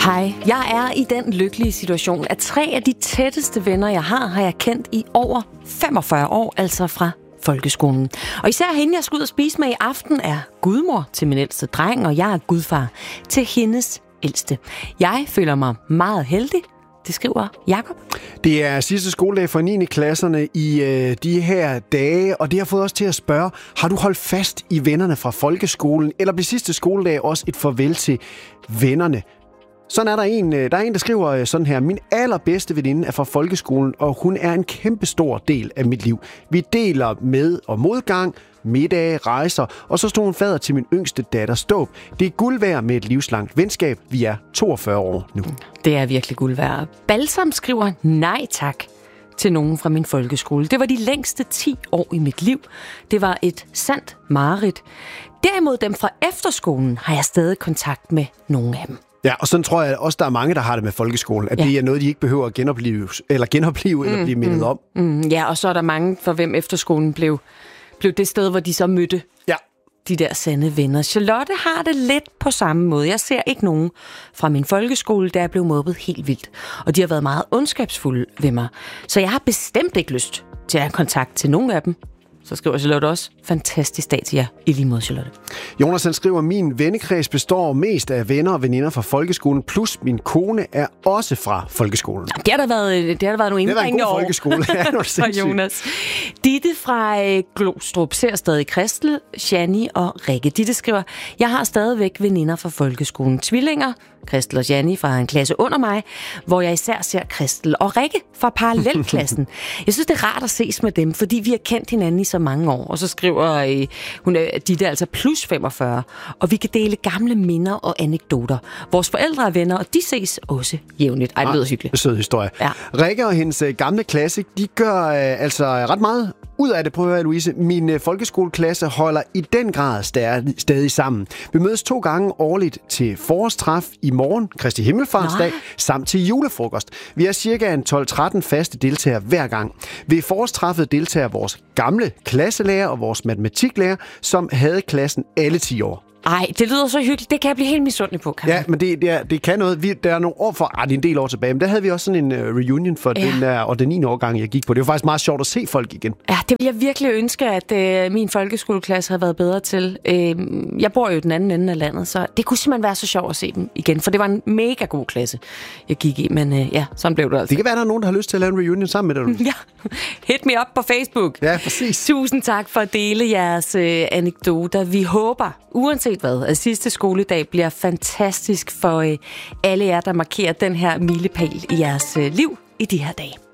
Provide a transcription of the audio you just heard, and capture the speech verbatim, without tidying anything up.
Hej, jeg er i den lykkelige situation, at tre af de tætteste venner, jeg har, har jeg kendt i over femogfyrre år, altså fra folkeskolen. Og især hende, jeg skal ud og spise med i aften, er gudmor til min ældste dreng, og jeg er gudfar til hendes ældste. Jeg føler mig meget heldig. Det skriver Jakob. Det er sidste skoledag for niende klasserne i øh, de her dage, og det har fået os til at spørge, har du holdt fast i vennerne fra folkeskolen, eller blev sidste skoledag også et farvel til vennerne? Sådan er der en, der er en, der skriver sådan her: min allerbedste veninde er fra folkeskolen, og hun er en kæmpe stor del af mit liv. Vi deler med- og modgang, middage, rejser, og så stod hun fader til min yngste datters dåb. Det er guld værd med et livslangt venskab. Vi er toogfyrre år nu. Det er virkelig guld værd. Balsam skriver nej tak til nogen fra min folkeskole. Det var de længste ti år i mit liv. Det var et sandt mareridt. Derimod dem fra efterskolen har jeg stadig kontakt med nogle af dem. Ja, og sådan tror jeg også, der er mange, der har det med folkeskolen, at ja. det er noget, de ikke behøver at genopleve, eller genopleve mm, eller blive mindet mm, om. Mm, ja, og så er der mange, for hvem efterskolen blev, blev det sted, hvor de så mødte ja. de der sande venner. Charlotte har det lidt på samme måde. Jeg ser ikke nogen fra min folkeskole, der er blevet mobbet helt vildt. Og de har været meget ondskabsfulde ved mig. Så jeg har bestemt ikke lyst til at have kontakt til nogen af dem. Så skriver Charlotte også: fantastisk dag til jer. I lige måde, Charlotte. Jonas han skriver: min vennekreds består mest af venner og veninder fra folkeskolen, plus min kone er også fra folkeskolen. Det har der været, det har der været nogle indbringende år. Det har været en god folkeskole. Ja, det var sindssygt. Jonas. Ditte fra Glostrup ser stadig Christel, Janni og Rikke. Ditte skriver: jeg har stadigvæk veninder fra folkeskolen. Tvillinger, Christel og Janni fra en klasse under mig, hvor jeg især ser Christel og Rikke fra parallelklassen. Jeg synes, det er rart at ses med dem, fordi vi har kendt hinanden i så mange år. Og så skriver øh, hun, øh, Ditte altså plus femogfyrre, og vi kan dele gamle minder og anekdoter. Vores forældre er venner, og de ses også jævnligt. Ej, det lyder hyggeligt. Sød historie. Ja. Rikke og hendes øh, gamle klasse, de gør øh, altså ret meget ud af det. Prøv at høre, Louise. Min øh, folkeskoleklasse holder i den grad stadig, stadig sammen. Vi mødes to gange årligt til forårstræf i morgen, Kristi Himmelfartsdag, samt til julefrokost. Vi er cirka en tolv tretten faste deltagere hver gang. Ved forårstræffet deltager vores gamle klasselærer og vores matematiklærer, som havde klassen alle ti år. Ej, det lyder så hyggeligt. Det kan jeg blive helt misundelig på, Karin. Ja, men det, det, er, det kan noget. Vi, der er nogle år for... Ah, det er en del år tilbage, men der havde vi også sådan en uh, reunion for ja. den der, og den niende årgang, jeg gik på. Det var faktisk meget sjovt at se folk igen. Ja, det vil jeg virkelig ønske, at øh, min folkeskoleklasse havde været bedre til. Øh, jeg bor jo i den anden ende af landet, så det kunne simpelthen være så sjovt at se dem igen, for det var en mega god klasse, jeg gik i. Men øh, ja, sådan blev det altså. Det kan være, der er nogen, der har lyst til at lave en reunion sammen med dig. Ja, hit me up på Facebook. Ja, præcis. Tusind tak for at dele jeres øh, anekdoter. Vi håber, uanset hvad, at sidste skoledag bliver fantastisk for øh, alle jer, der markerer den her milepæl i jeres øh, liv i de her dage.